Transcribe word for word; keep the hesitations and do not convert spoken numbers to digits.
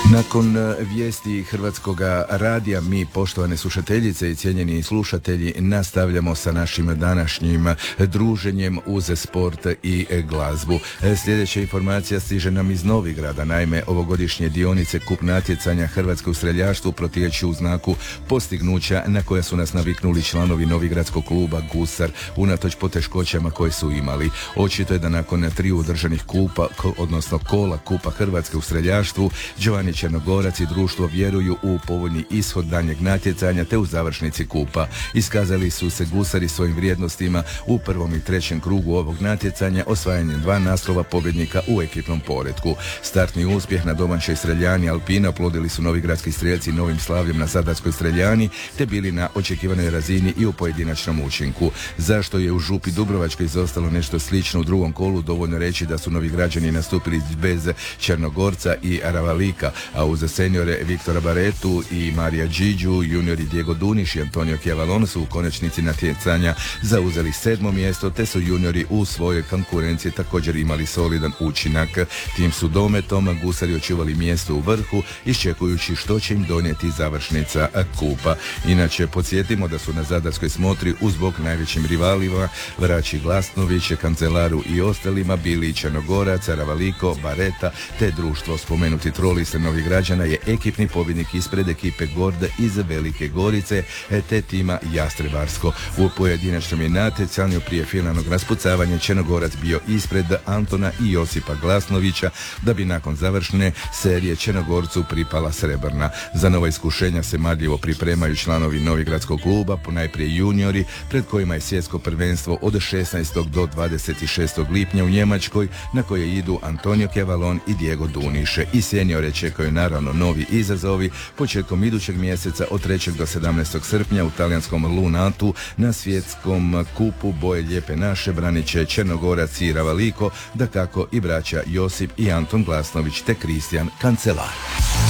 Nakon vijesti Hrvatskog radija, mi, poštovane slušateljice i cijenjeni slušatelji, nastavljamo sa našim današnjim druženjem uz sport i glazbu. Sljedeća informacija stiže nam iz Novigrada. Naime, ovogodišnje dionice kup natjecanja Hrvatske u streljaštvu protječu u znaku postignuća na koja su nas naviknuli članovi novigradskog kluba Gusar unatoč poteškoćama koje su imali. Očito je da nakon triju održanih kupa, odnosno kola kupa Hrvatske u streljaštvu, Giovanni Črnogorac i društvo vjeruju u povoljni ishod daljnjeg natjecanja te u završnici kupa. Iskazali su se Gusari svojim vrijednostima u prvom i trećem krugu ovog natjecanja osvajanjem dva naslova pobjednika u ekipnom poretku. Startni uspjeh na domaćoj streljani Alpina oplodili su novigradski strijelci novim slavljem na zadarskoj streljani te bili na očekivanoj razini i u pojedinačnom učinku. Zašto je u Župi Dubrovačkoj izostalo nešto slično u drugom kolu, dovoljno reći da su novigrađani nastupili bez Črnogorca i Ravalika, a uz seniore Viktora Baretu i Marija Điđu, juniori Diego Duniš i Antonio Chiavalon su u konačnici natjecanja zauzeli sedmo mjesto, te su juniori u svojoj konkurenciji također imali solidan učinak. Tim su dometom Gusari očuvali mjesto u vrhu, iščekujući što će im donijeti završnica kupa. Inače, podsjetimo da su na zadarskoj smotri uz bok najvećim rivalima Vraći Glasnović, Kancelaru i ostalima bili Črnogorac, Ravaliko, Bareta te društvo. Spomenuti troliste Novigrađana je ekipni pobjednik ispred ekipe Gorde iz Velike Gorice te tima Jastrebarsko. U pojedinačnom je natjecanju prije finalnog raspucavanja Črnogorac bio ispred Antona i Josipa Glasnovića, da bi nakon završne serije Črnogorcu pripala srebrna. Za nova iskušenja se marljivo pripremaju članovi novigradskog kluba, ponajprije juniori, pred kojima je svjetsko prvenstvo od šesnaestog do dvadeset šestog lipnja u Njemačkoj, na koje idu Antonio Chiavalon i Diego Duniše. I seniore čekaju naravno novi izazovi početkom idućeg mjeseca od trećeg do sedamnaestog srpnja u talijanskom Lunatu na svjetskom kupu Boje lijepe naše branit će Črnogorac i Ravaliko, dakako i braća Josip i Anton Glasnović te Kristijan Kancelar.